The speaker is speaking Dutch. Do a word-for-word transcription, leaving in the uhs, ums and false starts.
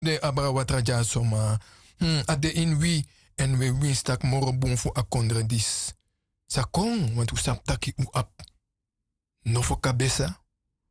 de abra watraja soma. Hmm, ade in wi en we winstak moro bon fu akondre dis. Sa kon, want u sap taki u ap. No fo kabesa.